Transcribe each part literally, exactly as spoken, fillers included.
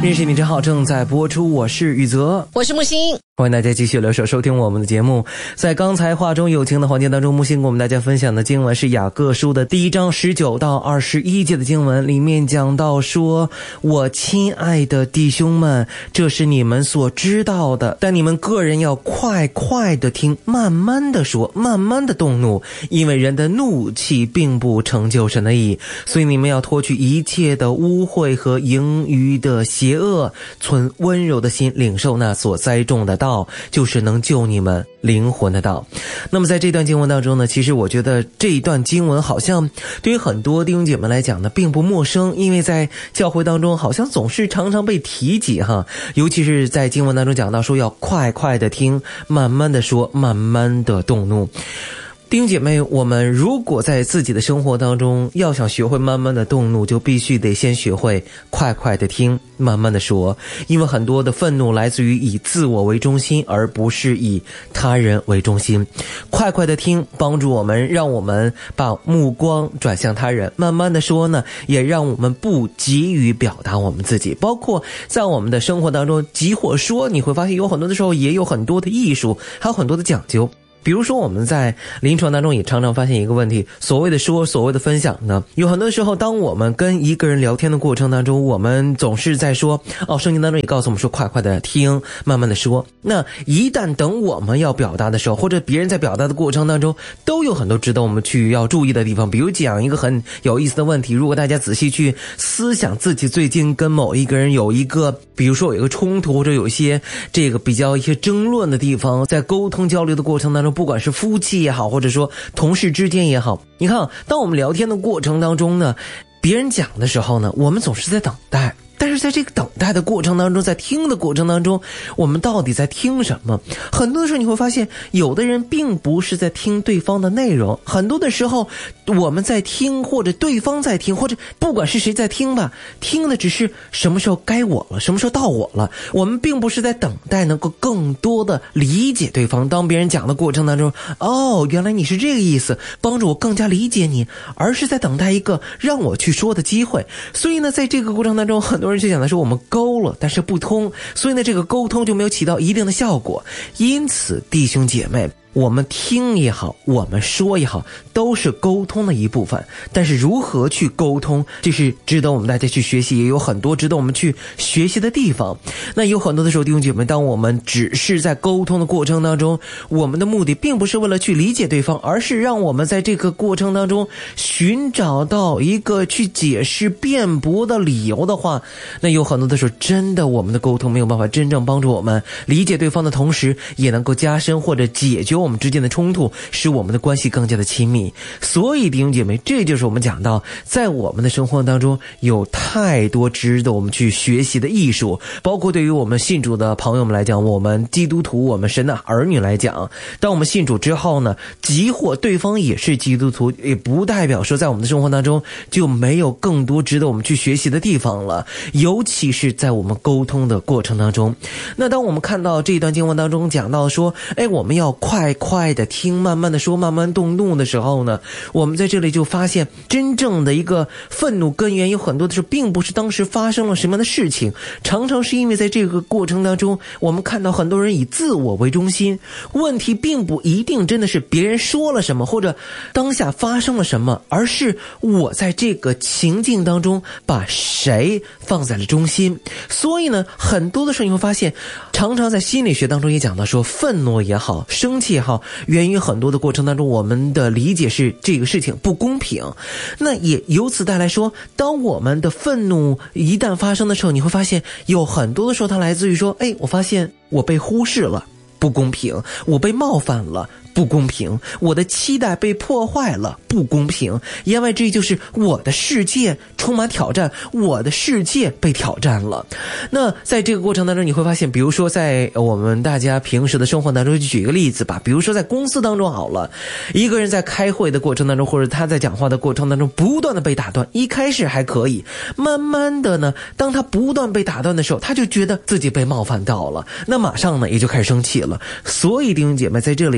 认识你真好正在播出，我是宇泽， 我是木星， 欢迎大家继续留守收听我们的节目。在刚才话中有情的环节当中，木星跟我们大家分享的经文是雅各书的第一章十九到二十一节的经文，里面讲到说，我亲爱的弟兄们，这是你们所知道的，但你们个人要快快的听，慢慢的说，慢慢的动怒，因为人的怒气并不成就神的义，所以你们要脱去一切的污秽和盈余的邪恶，存温柔的心，领受那所栽种的道，就是能救你们灵魂的道。那么在这段经文当中呢，其实我觉得这一段经文好像对于很多弟兄姐妹来讲呢并不陌生，因为在教会当中好像总是常常被提及哈，尤其是在经文当中讲到说要快快的听，慢慢的说，慢慢的动怒。弟兄姐妹，我们如果在自己的生活当中要想学会慢慢的动怒，就必须得先学会快快的听，慢慢的说。因为很多的愤怒来自于以自我为中心，而不是以他人为中心。快快的听帮助我们，让我们把目光转向他人。慢慢的说呢，也让我们不急于表达我们自己。包括在我们的生活当中，急或说，你会发现有很多的时候也有很多的艺术，还有很多的讲究。比如说我们在临床当中也常常发现一个问题，所谓的说，所谓的分享呢，有很多时候当我们跟一个人聊天的过程当中，我们总是在说，哦，圣经当中也告诉我们说快快的听，慢慢的说。那一旦等我们要表达的时候，或者别人在表达的过程当中，都有很多值得我们去要注意的地方。比如讲一个很有意思的问题，如果大家仔细去思想自己最近跟某一个人有一个，比如说有一个冲突，或者有一些这个比较一些争论的地方，在沟通交流的过程当中，不管是夫妻也好，或者说同事之间也好，你看当我们聊天的过程当中呢，别人讲的时候呢，我们总是在等待，但是在这个等待的过程当中，在听的过程当中，我们到底在听什么？很多的时候你会发现，有的人并不是在听对方的内容，很多的时候我们在听，或者对方在听，或者不管是谁在听吧，听的只是什么时候该我了，什么时候到我了，我们并不是在等待能够更多的理解对方。当别人讲的过程当中，哦，原来你是这个意思，帮助我更加理解你，而是在等待一个让我去说的机会。所以呢，在这个过程当中，很多人就讲的是我们沟了，但是不通，所以呢，这个沟通就没有起到一定的效果。因此，弟兄姐妹，我们听也好，我们说也好，都是沟通的一部分。但是如何去沟通，这是值得我们大家去学习，也有很多值得我们去学习的地方。那有很多的时候，弟兄姐妹，当我们只是在沟通的过程当中，我们的目的并不是为了去理解对方，而是让我们在这个过程当中寻找到一个去解释辩驳的理由的话，那有很多的时候，真的我们的沟通没有办法真正帮助我们理解对方的同时，也能够加深或者解决我们之间的冲突，使我们的关系更加的亲密。所以弟兄姐妹，这就是我们讲到在我们的生活当中有太多值得我们去学习的艺术，包括对于我们信主的朋友们来讲，我们基督徒，我们神的儿女来讲，当我们信主之后呢，即或对方也是基督徒，也不代表说在我们的生活当中就没有更多值得我们去学习的地方了，尤其是在我们沟通的过程当中。那当我们看到这一段经文当中讲到说，哎，我们要快快的听，慢慢的说，慢慢动怒的时候呢，我们在这里就发现真正的一个愤怒根源有很多的时候并不是当时发生了什么样的事情，常常是因为在这个过程当中，我们看到很多人以自我为中心。问题并不一定真的是别人说了什么，或者当下发生了什么，而是我在这个情境当中把谁放在了中心。所以呢，很多的时候你会发现，常常在心理学当中也讲到说，愤怒也好，生气也好，源于很多的过程当中，我们的理解是这个事情不公平。那也由此带来说，当我们的愤怒一旦发生的时候，你会发现有很多的时候它来自于说，哎，我发现我被忽视了，不公平，我被冒犯了，不公平，我的期待被破坏了，不公平，因为这就是我的世界充满挑战，我的世界被挑战了。那在这个过程当中，你会发现，比如说在我们大家平时的生活当中，就举一个例子吧，比如说在公司当中好了，一个人在开会的过程当中，或者他在讲话的过程当中不断的被打断，一开始还可以，慢慢的呢，当他不断被打断的时候，他就觉得自己被冒犯到了，那马上呢也就开始生气了。所以弟兄姐妹在这里也告诉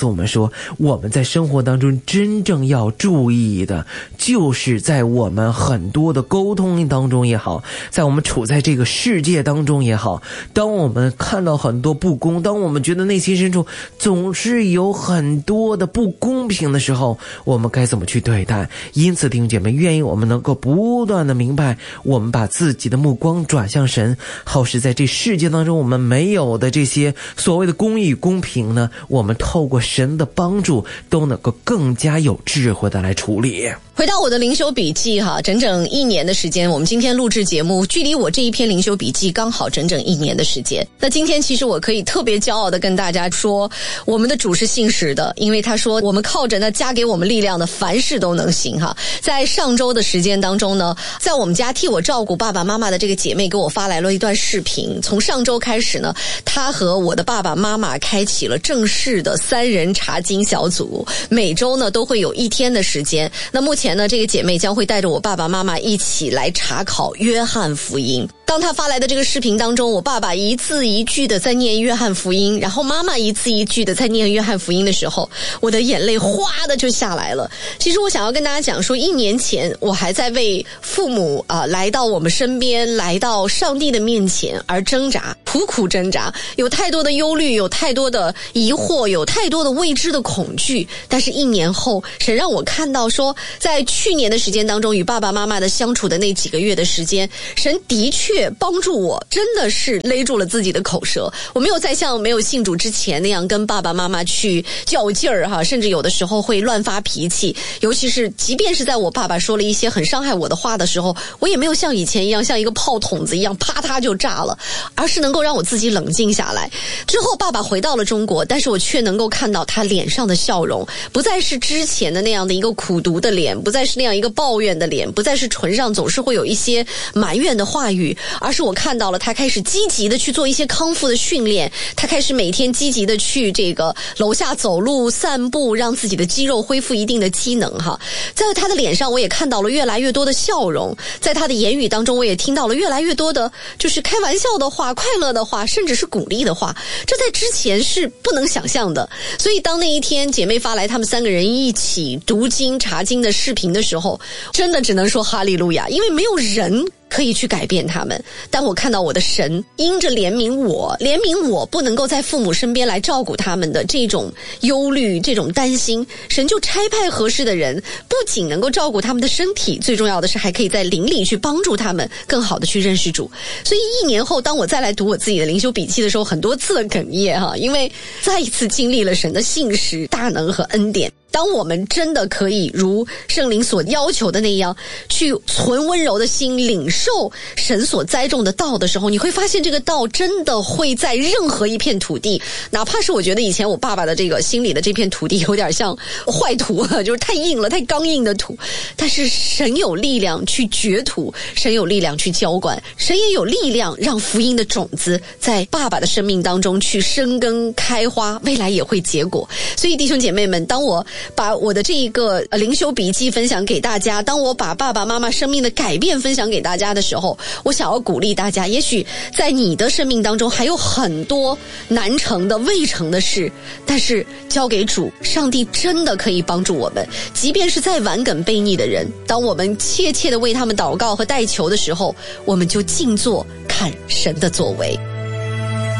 诉我们说，我们在生活当中真正要注意的，就是在我们很多的沟通当中也好，在我们处在这个世界当中也好，当我们看到很多不公，当我们觉得内心深处总是有很多的不公平的时候，我们该怎么去对待？因此弟兄姐妹，愿意我们能够不断的明白，我们把自己的目光转向神，好使在这世界当中我们没有的这些所谓的公义与公平呢，我们透过神的帮助都能够更加有智慧的来处理。 回到我的灵修笔记哈，整整一年的时间，我们今天录制节目，距离我这一篇灵修笔记刚好整整一年的时间。那今天其实我可以特别骄傲的跟大家说，我们的主是信实的，因为他说我们靠着那加给我们力量的，凡事都能行哈。在上周的时间当中呢，在我们家替我照顾爸爸妈妈的这个姐妹给我发来了一段视频，从上周开始呢，她和我的爸爸妈妈开启了正式的三人查经小组，每周呢都会有一天的时间。那目前呢，这个姐妹将会带着我爸爸妈妈一起来查考约翰福音。当她发来的这个视频当中，我爸爸一字一句的在念约翰福音，然后妈妈一字一句的在念约翰福音的时候，我的眼泪哗的就下来了。其实我想要跟大家讲说，一年前我还在为父母啊、呃、来到我们身边，来到上帝的面前而挣扎，苦苦挣扎，有太多的忧虑，有太多的疑惑，有太多的未知的恐惧。但是一年后，神让我看到说，在去年的时间当中，与爸爸妈妈的相处的那几个月的时间，神的确帮助我，真的是勒住了自己的口舌。我没有再像没有信主之前那样跟爸爸妈妈去较劲儿哈，甚至有的时候会乱发脾气。尤其是即便是在我爸爸说了一些很伤害我的话的时候，我也没有像以前一样像一个炮筒子一样啪嗒就炸了，而是能够让我自己冷静下来。之后爸爸回到了中国，但是我却能够看到他脸上的笑容，不再是之前的那样的一个苦毒的脸，不再是那样一个抱怨的脸，不再是唇上总是会有一些埋怨的话语，而是我看到了他开始积极的去做一些康复的训练，他开始每天积极的去这个楼下走路散步，让自己的肌肉恢复一定的机能哈。在他的脸上我也看到了越来越多的笑容，在他的言语当中我也听到了越来越多的就是开玩笑的话，快乐的话，甚至是鼓励的话，这在之前是不能想象的。所以当那一天姐妹发来他们三个人一起读经查经的视频的时候，真的只能说哈利路亚，因为没有人可以去改变他们。但我看到我的神因着怜悯我，怜悯我不能够在父母身边来照顾他们的这种忧虑，这种担心，神就差派合适的人，不仅能够照顾他们的身体，最重要的是还可以在灵里去帮助他们更好的去认识主。所以一年后当我再来读我自己的灵修笔记的时候，很多次的哽咽哈，因为再一次经历了神的信实、大能和恩典。当我们真的可以如圣灵所要求的那样去存温柔的心，领受神所栽种的道的时候，你会发现这个道真的会在任何一片土地，哪怕是我觉得以前我爸爸的这个心里的这片土地有点像坏土，就是太硬了，太刚硬的土，但是神有力量去掘土，神有力量去浇灌，神也有力量让福音的种子在爸爸的生命当中去生根开花，未来也会结果。所以弟兄姐妹们，当我把我的这一个灵修笔记分享给大家，当我把爸爸妈妈生命的改变分享给大家的时候，我想要鼓励大家，也许在你的生命当中还有很多难成的未成的事，但是交给主，上帝真的可以帮助我们。即便是再顽梗悖逆的人，当我们切切的为他们祷告和代求的时候，我们就静坐看神的作为。